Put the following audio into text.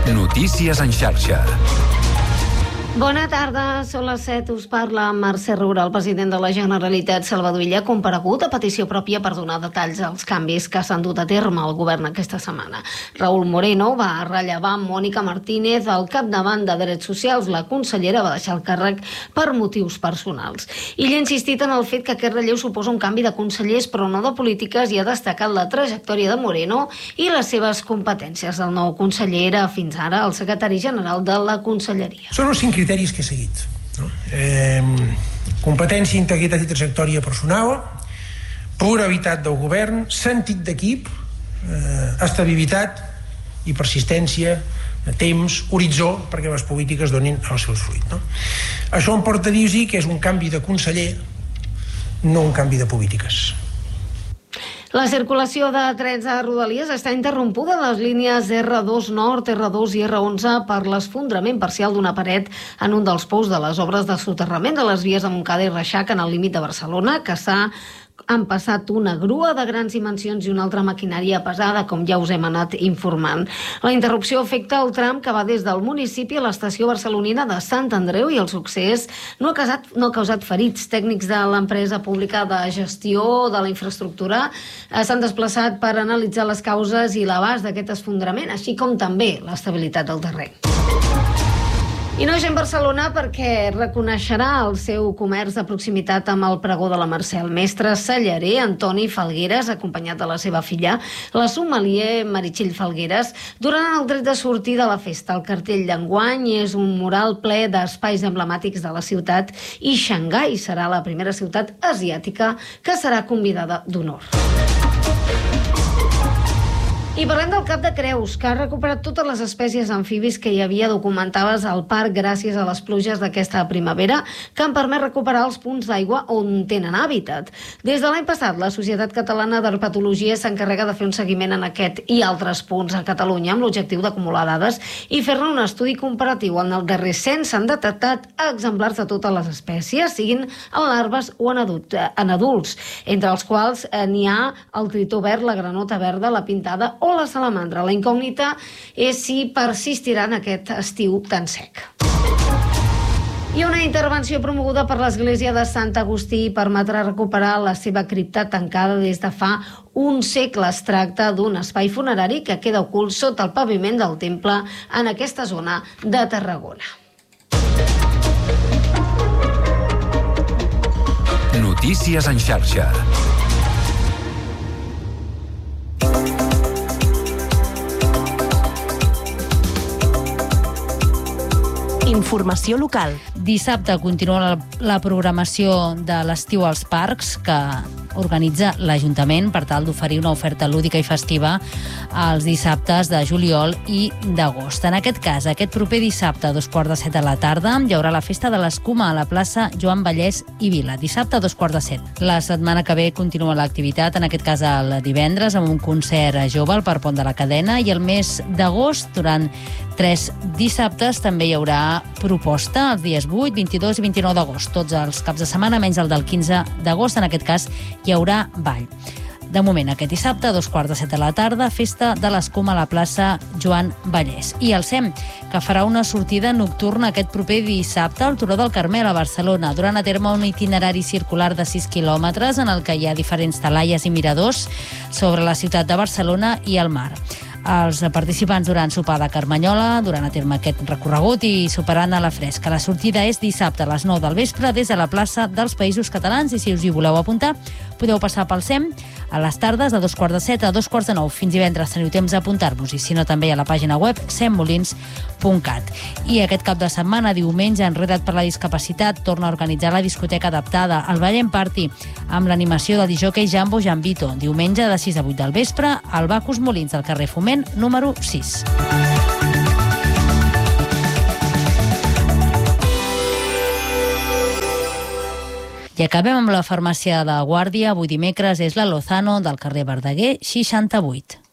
Notícies en xarxa. Bona tarda, són les 7, us parla Mercè Roura. El president de la Generalitat, Salvador Illa, ha comparegut a petició pròpia per donar detalls als canvis que s'han dut a terme al govern aquesta setmana. Raúl Moreno va rellevar Mònica Martínez al capdavant de Drets Socials. La consellera va deixar el càrrec per motius personals. Illa ha insistit en el fet que aquest relleu suposa un canvi de consellers, però no de polítiques, i ha destacat la trajectòria de Moreno i les seves competències. El nou conseller era fins ara el secretari general de la conselleria. Són els 5 criteris que he seguit, no? Competència, integritat i trajectòria personal, pluralitat del govern, sentit d'equip, estabilitat i persistència, temps, horitzó, perquè les polítiques donin els seus fruits, no? Això em porta a dir-los que és un canvi de conseller, no un canvi de polítiques. La circulació de trens a Rodalies està interrompuda a les línies R2 Nord, R2 i R11 per l'esfondrament parcial d'una paret en un dels pous de les obres de soterrament de les vies de Montcada i Reixac en el límit de Barcelona, que han passat una grua de grans dimensions i una altra maquinària pesada, com ja us hem anat informant. La interrupció afecta el tram que va des del municipi a l'estació barcelonina de Sant Andreu i el succés no ha causat ferits. Tècnics de l'empresa pública de gestió de la infraestructura s'han desplaçat per analitzar les causes i l'abast d'aquest esfondrament, així com també l'estabilitat del terreny. I no és en Barcelona perquè reconeixerà el seu comerç de proximitat amb el pregó de la Mercè. El mestre cellarer Antoni Falgueres, acompanyat de la seva filla, la sommelier Meritxell Falgueres, donaran el dret de sortir de la festa. El cartell d'enguany és un mural ple d'espais emblemàtics de la ciutat i Xangai serà la primera ciutat asiàtica que serà convidada d'honor. I parlem del Cap de Creus, que ha recuperat totes les espècies amfibis que hi havia documentaves al parc gràcies a les pluges d'aquesta primavera, que han permès recuperar els punts d'aigua on tenen hàbitat. Des de l'any passat, la Societat Catalana d'Herpetologia s'encarrega de fer un seguiment en aquest i altres punts a Catalunya amb l'objectiu d'acumular dades i fer-ne un estudi comparatiu. En el darrer cens s'han detectat exemplars de totes les espècies, siguin en larves o en adults, entre els quals n'hi ha el tritó verd, la granota verda, la pintada o la salamandra. La incògnita és si persistiran aquest estiu tan sec. I una intervenció promoguda per l'Església de Sant Agustí permetrà recuperar la seva cripta tancada des de fa un segle. Es tracta d'un espai funerari que queda ocult sota el paviment del temple en aquesta zona de Tarragona. Notícies en xarxa. Informació local. Dissabte continua la programació de l'estiu als parcs que organitza l'Ajuntament per tal d'oferir una oferta lúdica i festiva els dissabtes de juliol i d'agost. En aquest cas, aquest proper dissabte a 6:45 de la tarda hi haurà la festa de l'escuma a la plaça Joan Vallès i Vila. Dissabte a 6:45. La setmana que ve continua l'activitat, en aquest cas el divendres, amb un concert jove al Parc Pont de la Cadena, i el mes d'agost, durant 3 dissabtes, també hi haurà proposta els dies 8, 22 i 29 d'agost. Tots els caps de setmana, menys el del 15 d'agost, en aquest cas hi haurà ball. De moment, aquest dissabte, a 6:45 de la tarda, festa de l'escuma a la plaça Joan Vallès. I el SEM, que farà una sortida nocturna aquest proper dissabte al Turó del Carmel, a Barcelona, durant a terme un itinerari circular de 6 quilòmetres en el que hi ha diferents talaies i miradors sobre la ciutat de Barcelona i el mar. Els participants duran sopar de Carmanyola, durant a terme aquest recorregut i soparan a la fresca. La sortida és dissabte a les 9 del vespre des de la plaça dels Països Catalans, i si us hi voleu apuntar podeu passar pel SEM a les tardes de 7:15 a 9:15. Fins divendres teniu temps d'apuntar-vos, i si no també a la pàgina web semmolins.cat. I aquest cap de setmana, diumenge, Enreda't per la discapacitat torna a organitzar la discoteca adaptada al Ballem Party amb l'animació del discjòquei Jambo Jambito, diumenge de 6 a 8 del vespre al Bacus Molins del carrer Foment número 6. I acabem amb la farmàcia de Guàrdia. Avui dimecres és la Lozano del carrer Verdaguer 68.